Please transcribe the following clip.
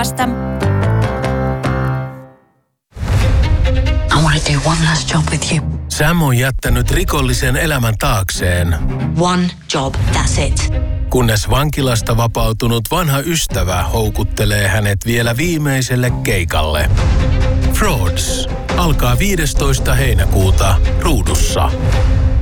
päivästä. I want to do one last job with you. Sam on jättänyt rikollisen elämän taakseen. One job, that's it. Kunnes vankilasta vapautunut vanha ystävä houkuttelee hänet vielä viimeiselle keikalle. Frauds alkaa 15. heinäkuuta Ruudussa.